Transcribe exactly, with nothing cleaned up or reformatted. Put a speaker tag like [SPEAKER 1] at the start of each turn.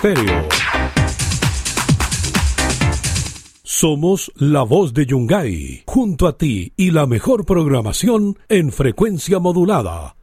[SPEAKER 1] Stereo. Somos la voz de Yungay, junto a ti y la mejor programación en frecuencia modulada.